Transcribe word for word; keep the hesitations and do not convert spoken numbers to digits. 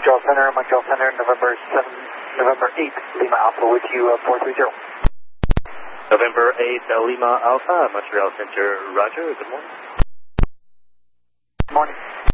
Montreal Center, Montreal Center, November seventh, November eighth, Lima Alpha with you, uh, four three zero. November eighth, uh, Lima Alpha, Montreal Center, roger, good morning. Good morning.